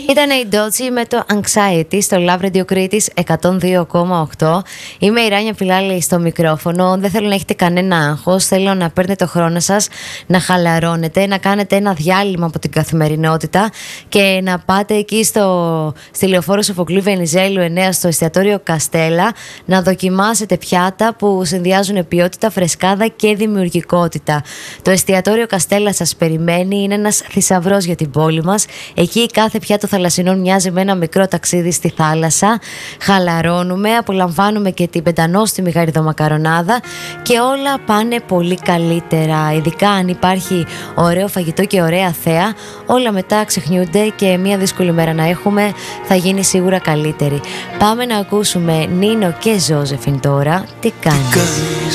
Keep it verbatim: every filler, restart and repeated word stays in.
Ήταν η Ντότσι με το Anxiety στο Love Radio Κρήτης εκατόν δύο κόμμα οκτώ. Είμαι η Ράνια Πιλάλη στο μικρόφωνο. Δεν θέλω να έχετε κανένα άγχος. Θέλω να παίρνετε το χρόνο σας, να χαλαρώνετε, να κάνετε ένα διάλειμμα από την καθημερινότητα και να πάτε εκεί στο, στη Λεωφόρο Σοφοκλή Βενιζέλου εννέα στο εστιατόριο Καστέλα να δοκιμάσετε πιάτα που συνδυάζουν ποιότητα, φρεσκάδα και δημιουργικότητα. Το εστιατόριο Καστέλα σας περιμένει. Είναι ένας θησαυρός για την πόλη μας. Εκεί κάθε πιάτο θαλασσινών μοιάζει με ένα μικρό ταξίδι στη θάλασσα. Χαλαρώνουμε, απολαμβάνουμε και την πεντανόστιμη γαριδομακαρονάδα και όλα πάνε πολύ καλύτερα. Ειδικά αν υπάρχει ωραίο φαγητό και ωραία θέα, όλα μετά ξεχνιούνται και μια δύσκολη μέρα να έχουμε θα γίνει σίγουρα καλύτερη. Πάμε να ακούσουμε Νίνο και Ζόζεφιν τώρα. Τι κάνεις?